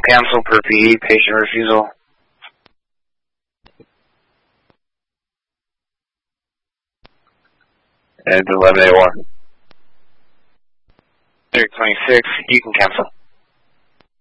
cancel per PE, patient refusal. And 11A1. 26, you can cancel.